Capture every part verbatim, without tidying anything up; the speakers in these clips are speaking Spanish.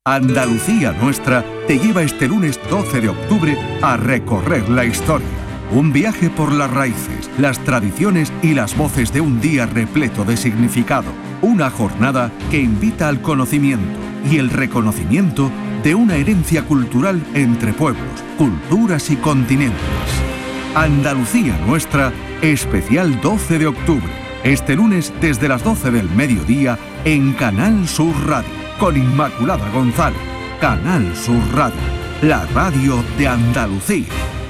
Andalucía Nuestra te lleva este lunes doce de octubre a recorrer la historia. Un viaje por las raíces, las tradiciones y las voces de un día repleto de significado. Una jornada que invita al conocimiento y el reconocimiento de una herencia cultural entre pueblos, culturas y continentes. Andalucía Nuestra, especial doce de octubre. Este lunes desde las doce del mediodía en Canal Sur Radio. Con Inmaculada González. Canal Sur Radio, la radio de Andalucía.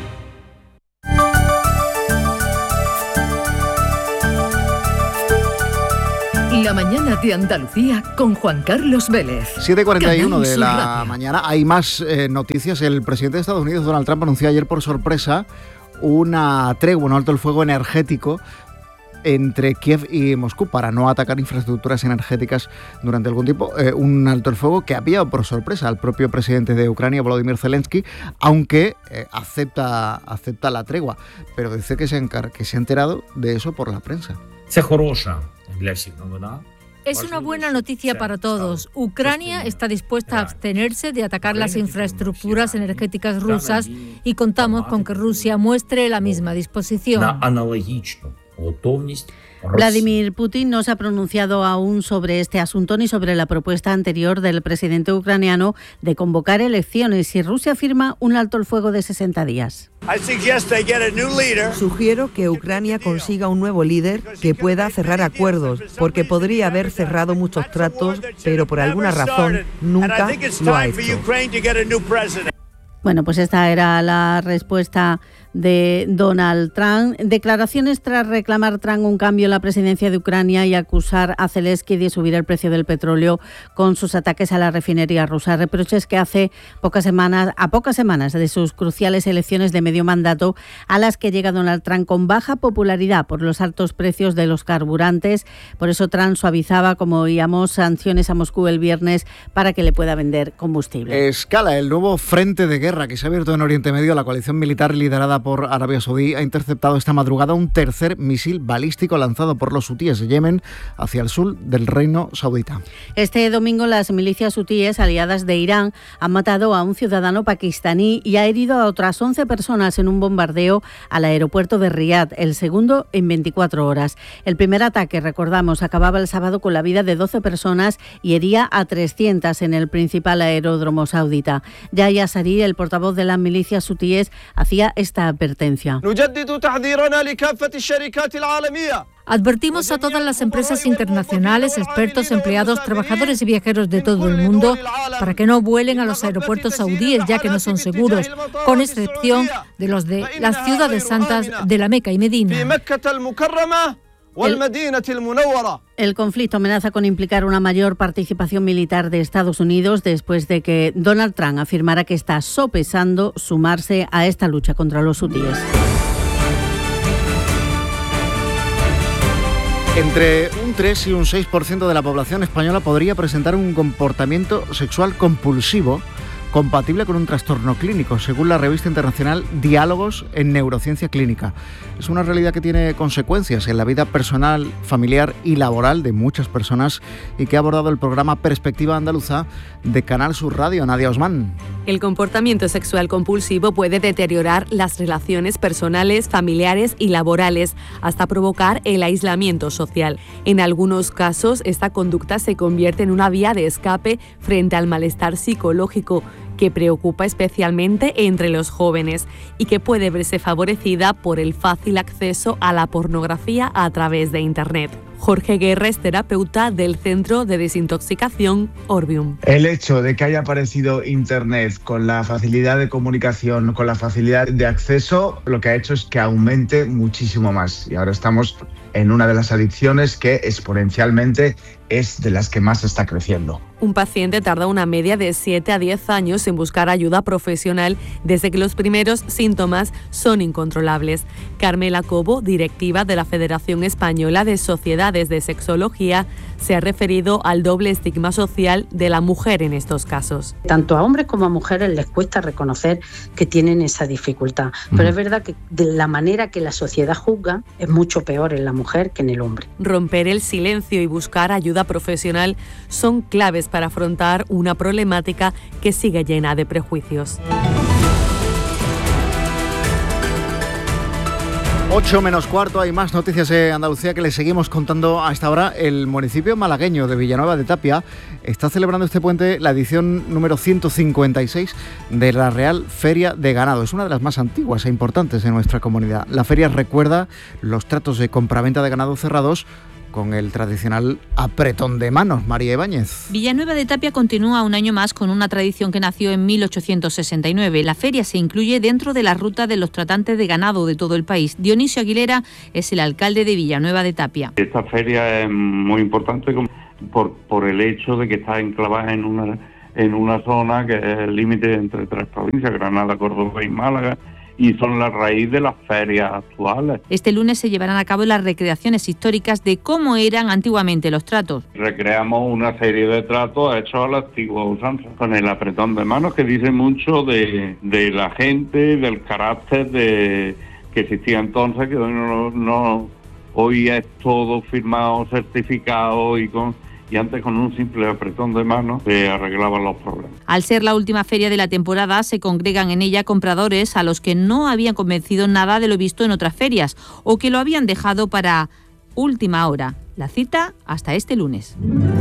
La mañana de Andalucía con Juan Carlos Vélez. siete y cuarenta y uno Canal de la Sur Radio. mañana. Hay más eh, noticias. El presidente de Estados Unidos, Donald Trump, anunció ayer por sorpresa una tregua, un alto el fuego energético entre Kiev y Moscú para no atacar infraestructuras energéticas durante algún tiempo. Eh, un alto el fuego que ha pillado por sorpresa al propio presidente de Ucrania, Volodymyr Zelensky, aunque eh, acepta, acepta la tregua, pero dice que se, encar- que se ha enterado de eso por la prensa. Es una buena noticia para todos. Ucrania está dispuesta a abstenerse de atacar las infraestructuras energéticas rusas y contamos con que Rusia muestre la misma disposición. Vladimir Putin no se ha pronunciado aún sobre este asunto ni sobre la propuesta anterior del presidente ucraniano de convocar elecciones si Rusia firma un alto el fuego de sesenta días. Sugiero que Ucrania consiga un nuevo líder que pueda cerrar acuerdos, porque podría haber cerrado muchos tratos, pero por alguna razón nunca lo ha hecho. Bueno, pues esta era la respuesta de Donald Trump. Declaraciones tras reclamar Trump un cambio en la presidencia de Ucrania y acusar a Zelensky de subir el precio del petróleo con sus ataques a la refinería rusa. Reproches que hace pocas semanas, a pocas semanas de sus cruciales elecciones de medio mandato, a las que llega Donald Trump con baja popularidad por los altos precios de los carburantes. Por eso Trump suavizaba, como oíamos, sanciones a Moscú el viernes para que le pueda vender combustible. Escala el nuevo frente de guerra que se ha abierto en Oriente Medio. La coalición militar liderada por Arabia Saudí ha interceptado esta madrugada un tercer misil balístico lanzado por los hutíes de Yemen hacia el sur del reino saudita. Este domingo las milicias hutíes aliadas de Irán han matado a un ciudadano pakistaní y ha herido a otras once personas en un bombardeo al aeropuerto de Riad, el segundo en veinticuatro horas. El primer ataque, recordamos, acababa el sábado con la vida de doce personas y hería a trescientas en el principal aeródromo saudita. Yahya Sari, el portavoz de las milicias hutíes, hacía esta advertencia. Advertimos a todas las empresas internacionales, expertos, empleados, trabajadores y viajeros de todo el mundo para que no vuelen a los aeropuertos saudíes, ya que no son seguros, con excepción de los de las ciudades santas de la Meca y Medina. El, el conflicto amenaza con implicar una mayor participación militar de Estados Unidos después de que Donald Trump afirmara que está sopesando sumarse a esta lucha contra los hutíes. Entre un tres y un seis por ciento de la población española podría presentar un comportamiento sexual compulsivo compatible con un trastorno clínico, según la revista internacional Diálogos en Neurociencia Clínica. Es una realidad que tiene consecuencias en la vida personal, familiar y laboral de muchas personas y que ha abordado el programa Perspectiva Andaluza de Canal Sur Radio. Nadia Osman. El comportamiento sexual compulsivo puede deteriorar las relaciones personales, familiares y laborales, hasta provocar el aislamiento social. En algunos casos, esta conducta se convierte en una vía de escape frente al malestar psicológico, que preocupa especialmente entre los jóvenes y que puede verse favorecida por el fácil acceso a la pornografía a través de Internet. Jorge Guerra es terapeuta del Centro de Desintoxicación Orbium. El hecho de que haya aparecido Internet con la facilidad de comunicación, con la facilidad de acceso, lo que ha hecho es que aumente muchísimo más. Y ahora estamos en una de las adicciones que exponencialmente es de las que más está creciendo. Un paciente tarda una media de siete a diez años en buscar ayuda profesional desde que los primeros síntomas son incontrolables. Carmela Cobo, directiva de la Federación Española de Sociedades de Sexología, se ha referido al doble estigma social de la mujer en estos casos. Tanto a hombres como a mujeres les cuesta reconocer que tienen esa dificultad, pero mm. es verdad que de la manera que la sociedad juzga es mucho peor en la mujer que en el hombre. Romper el silencio y buscar ayuda profesional son claves para afrontar una problemática que sigue llena de prejuicios. ocho menos cuarto, hay más noticias de Andalucía que les seguimos contando a esta hora. El municipio malagueño de Villanueva de Tapia está celebrando este puente la edición número ciento cincuenta y seis de la Real Feria de Ganado. Es una de las más antiguas e importantes de nuestra comunidad. La feria recuerda los tratos de compraventa de ganado cerrados con el tradicional apretón de manos. María Ibáñez. Villanueva de Tapia continúa un año más con una tradición que nació en mil ochocientos sesenta y nueve. La feria se incluye dentro de la ruta de los tratantes de ganado de todo el país. Dionisio Aguilera es el alcalde de Villanueva de Tapia. Esta feria es muy importante por, por el hecho de que está enclavada en una, en una zona que es el límite entre tres provincias, Granada, Córdoba y Málaga, y son la raíz de las ferias actuales. Este lunes se llevarán a cabo las recreaciones históricas de cómo eran antiguamente los tratos. Recreamos una serie de tratos hechos a la antigua usanza, con el apretón de manos, que dice mucho de, de la gente, del carácter de que existía entonces, que hoy, no, no, hoy es todo firmado, certificado y con... y antes con un simple apretón de mano se arreglaban los problemas. Al ser la última feria de la temporada, se congregan en ella compradores a los que no habían convencido nada de lo visto en otras ferias o que lo habían dejado para última hora. La cita hasta este lunes.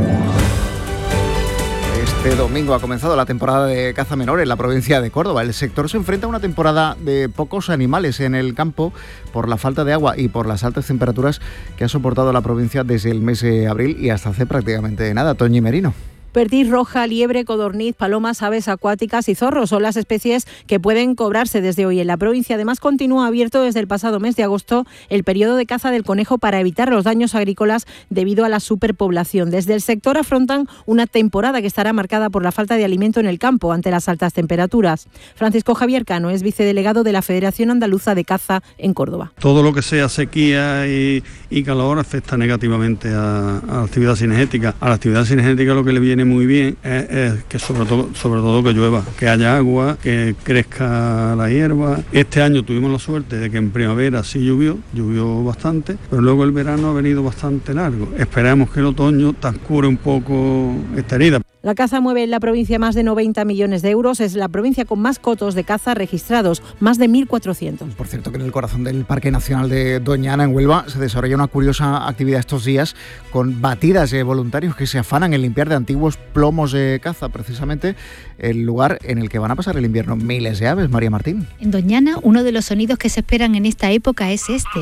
Este domingo ha comenzado la temporada de caza menor en la provincia de Córdoba. El sector se enfrenta a una temporada de pocos animales en el campo por la falta de agua y por las altas temperaturas que ha soportado la provincia desde el mes de abril y hasta hace prácticamente nada. Toñi Merino. Perdiz roja, liebre, codorniz, palomas, aves acuáticas y zorros son las especies que pueden cobrarse desde hoy en la provincia. Además, continúa abierto desde el pasado mes de agosto el periodo de caza del conejo para evitar los daños agrícolas debido a la superpoblación. Desde el sector afrontan una temporada que estará marcada por la falta de alimento en el campo ante las altas temperaturas. Francisco Javier Cano es vicedelegado de la Federación Andaluza de Caza en Córdoba. Todo lo que sea sequía y, y calor afecta negativamente a, a la actividad cinegética. A la actividad cinegética lo que le viene muy bien es, es que sobre todo, sobre todo que llueva, que haya agua, que crezca la hierba. Este año tuvimos la suerte de que en primavera sí llovió, llovió bastante, pero luego el verano ha venido bastante largo. Esperamos que el otoño transcurra un poco esta herida. La caza mueve en la provincia más de noventa millones de euros. Es la provincia con más cotos de caza registrados, más de mil cuatrocientos. Por cierto, que en el corazón del Parque Nacional de Doña Ana, en Huelva, se desarrolla una curiosa actividad estos días con batidas de voluntarios que se afanan en limpiar de antiguos plomos de caza, precisamente el lugar en el que van a pasar el invierno miles de aves. María Martín. En Doñana, uno de los sonidos que se esperan en esta época es este.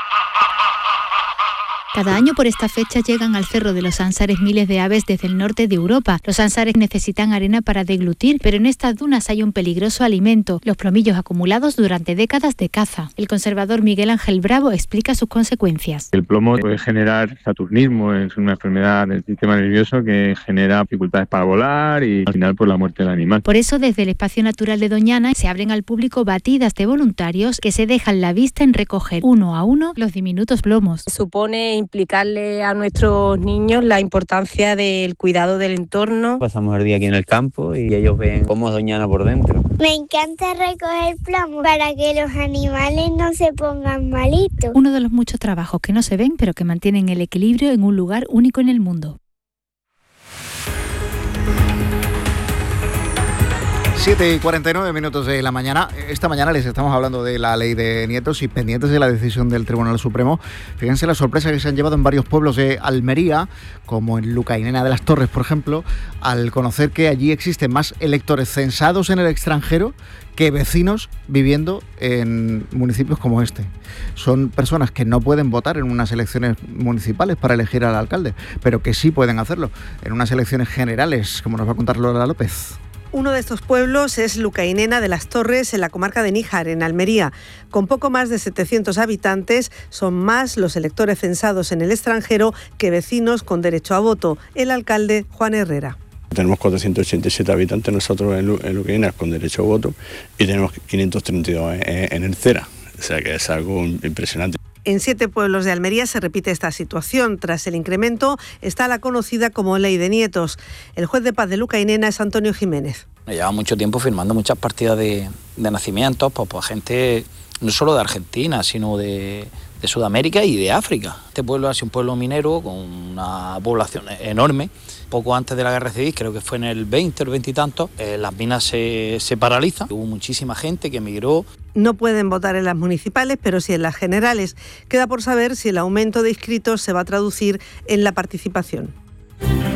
Cada año por esta fecha llegan al Cerro de los Ansares miles de aves desde el norte de Europa. Los ansares necesitan arena para deglutir, pero en estas dunas hay un peligroso alimento, los plomillos acumulados durante décadas de caza. El conservador Miguel Ángel Bravo explica sus consecuencias. El plomo puede generar saturnismo, es una enfermedad del sistema nervioso que genera dificultades para volar y al final por la muerte del animal. Por eso desde el Espacio Natural de Doñana se abren al público batidas de voluntarios que se dejan la vista en recoger uno a uno los diminutos plomos. Supone implicarle a nuestros niños la importancia del cuidado del entorno. Pasamos el día aquí en el campo y ellos ven cómo es Doñana por dentro. Me encanta recoger plomo para que los animales no se pongan malitos. Uno de los muchos trabajos que no se ven pero que mantienen el equilibrio en un lugar único en el mundo. siete y cuarenta y nueve minutos de la mañana. Esta mañana les estamos hablando de la ley de nietos y pendientes de la decisión del Tribunal Supremo. Fíjense la sorpresa que se han llevado en varios pueblos de Almería, como en Lucainena de las Torres, por ejemplo, al conocer que allí existen más electores censados en el extranjero que vecinos viviendo en municipios como este. Son personas que no pueden votar en unas elecciones municipales para elegir al alcalde, pero que sí pueden hacerlo en unas elecciones generales, como nos va a contar Lola López. Uno de estos pueblos es Lucainena de las Torres, en la comarca de Níjar, en Almería. Con poco más de setecientos habitantes, son más los electores censados en el extranjero que vecinos con derecho a voto. El alcalde, Juan Herrera. Tenemos cuatrocientos ochenta y siete habitantes nosotros en, Lu- en Lucainena con derecho a voto y tenemos quinientos treinta y dos en, en el Cera. O sea que es algo impresionante. En siete pueblos de Almería se repite esta situación. Tras el incremento está la conocida como Ley de Nietos. El juez de paz de Lucainena es Antonio Jiménez. Lleva mucho tiempo firmando muchas partidas de, de nacimientos, pues, pues gente no solo de Argentina, sino de, de Sudamérica y de África. Este pueblo ha sido un pueblo minero con una población enorme. Poco antes de la guerra civil, creo que fue en el veinte o el veinte y tanto, eh, las minas se, se paralizan. Hubo muchísima gente que emigró. No pueden votar en las municipales, pero sí en las generales. Queda por saber si el aumento de inscritos se va a traducir en la participación.